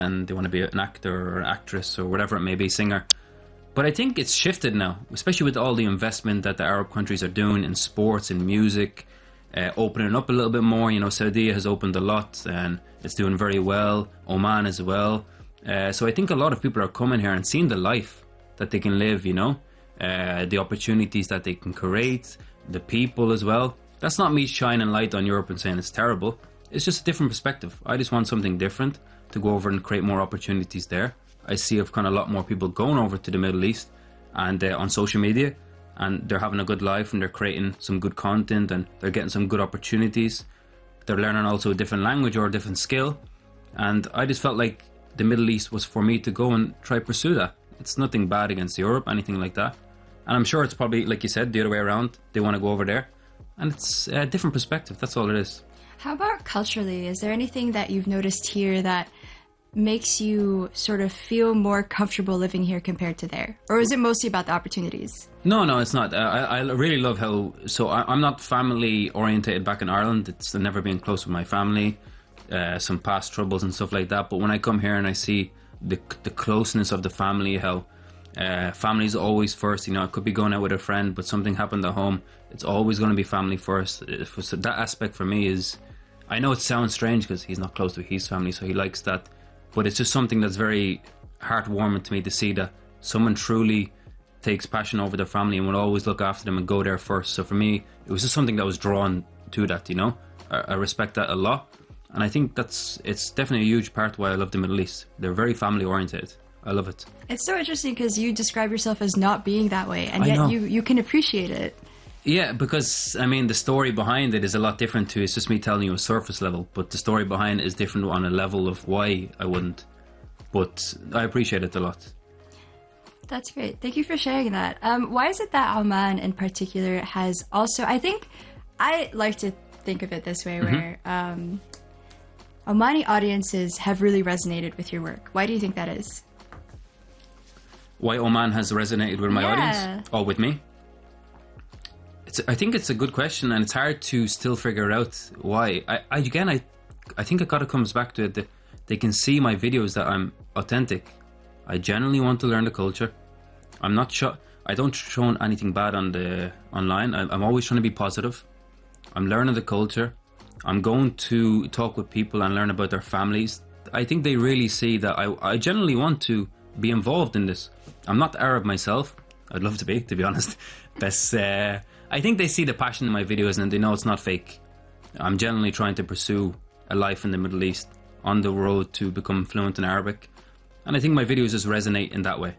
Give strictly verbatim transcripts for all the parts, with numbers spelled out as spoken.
and they want to be an actor or an actress or whatever it may be, singer. But I think it's shifted now, especially with all the investment that the Arab countries are doing in sports, in music, uh, opening up a little bit more. You know, Saudi has opened a lot and it's doing very well. Oman as well. Uh, so I think a lot of people are coming here and seeing the life that they can live, you know, uh, the opportunities that they can create, the people as well. That's not me shining light on Europe and saying it's terrible. It's just a different perspective. I just want something different to go over and create more opportunities there. I see of kind of a lot more people going over to the Middle East and uh, on social media, and they're having a good life and they're creating some good content and they're getting some good opportunities. They're learning also a different language or a different skill, and I just felt like the Middle East was for me to go and try pursue that. It's nothing bad against Europe, anything like that, and I'm sure it's probably, like you said, the other way around. They want to go over there, and it's a different perspective. That's all it is. How about culturally? Is there anything that you've noticed here that makes you sort of feel more comfortable living here compared to there? Or is it mostly about the opportunities? No, no, it's not. Uh, I, I really love how... So I, I'm not family orientated back in Ireland. It's I've never been close with my family, uh, some past troubles and stuff like that. But when I come here and I see the the closeness of the family, how uh, family's always first. You know, I could be going out with a friend, but something happened at home. It's always going to be family first. So that aspect for me is... I know it sounds strange because he's not close to his family, so he likes that. But it's just something that's very heartwarming to me to see that someone truly takes passion over their family and will always look after them and go there first. So for me, it was just something that was drawn to that, you know. I, I respect that a lot. And I think that's it's definitely a huge part why I love the Middle East. They're very family oriented. I love it. It's so interesting because you describe yourself as not being that way, and I yet know. you, you can appreciate it. Yeah, because, I mean, the story behind it is a lot different too. It's just me telling you a surface level, but the story behind it is different on a level of why I wouldn't. But I appreciate it a lot. That's great. Thank you for sharing that. Um, why is it that Oman in particular has also, I think, I like to think of it this way, where mm-hmm. um, Omani audiences have really resonated with your work. Why do you think that is? Why Oman has resonated with my yeah. audience? Or with me? It's, I think it's a good question, and it's hard to still figure out why. I, I again, I, I think it kind of comes back to it that they can see my videos that I'm authentic. I genuinely want to learn the culture. I'm not sure. I don't show anything bad on the online. I, I'm always trying to be positive. I'm learning the culture. I'm going to talk with people and learn about their families. I think they really see that I, I genuinely want to be involved in this. I'm not Arab myself. I'd love to be, to be honest. That's. Uh, I think they see the passion in my videos and they know it's not fake. I'm genuinely trying to pursue a life in the Middle East on the road to become fluent in Arabic. And I think my videos just resonate in that way.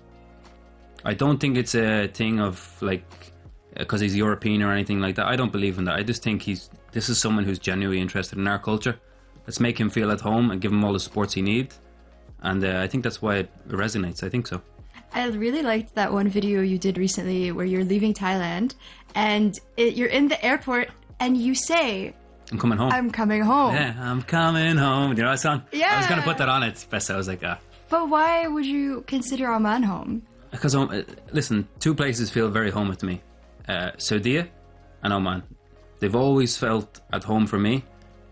I don't think it's a thing of like, because he's European or anything like that. I don't believe in that. I just think he's, this is someone who's genuinely interested in our culture. Let's make him feel at home and give him all the supports he needs. And uh, I think that's why it resonates. I think so. I really liked that one video you did recently where you're leaving Thailand and it, you're in the airport and you say, I'm coming home. I'm coming home. Yeah, I'm coming home. Do you know that song? Yeah. I was going to put that on it, but I was like, ah. But why would you consider Oman home? Because, um, listen, two places feel very home to me. Uh, Saudi and Oman. They've always felt at home for me.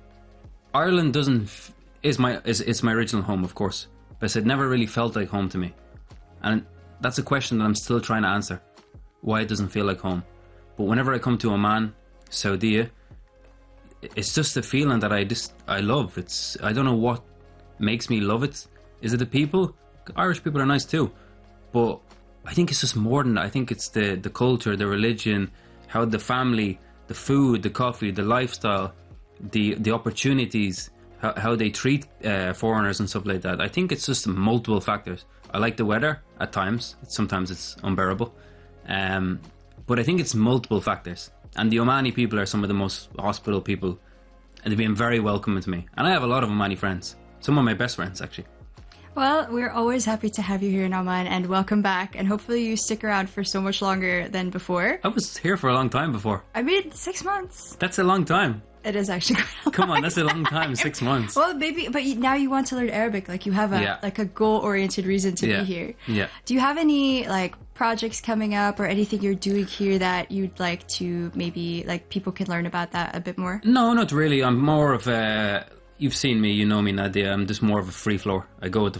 Ireland doesn't, f- is my is it's my original home, of course. But it never really felt like home to me. And that's a question that I'm still trying to answer. Why it doesn't feel like home. But whenever I come to Oman, Saudi, it's just a feeling that I just, I love. It's, I don't know what makes me love it. Is it the people? Irish people are nice too. But I think it's just more than that. I think it's the, the culture, the religion, how the family, the food, the coffee, the lifestyle, the, the opportunities, how, how they treat uh, foreigners and stuff like that. I think it's just multiple factors. I like the weather at times. Sometimes it's unbearable. Um, but I think it's multiple factors. And the Omani people are some of the most hospitable people. And they've been very welcoming to me. And I have a lot of Omani friends. Some of my best friends, actually. Well, we're always happy to have you here in Oman and welcome back. And hopefully you stick around for so much longer than before. I was here for a long time before. I mean, six months. That's a long time. It is actually quite a Come long on, that's a long time, six months. Well, maybe, but you, now you want to learn Arabic. Like you have a Yeah. like a goal-oriented reason to Yeah. be here. Yeah. Do you have any like projects coming up or anything you're doing here that you'd like to maybe like people can learn about that a bit more? No, not really. I'm more of a... You've seen me, you know me, Nadia. I'm just more of a free floor. I go with the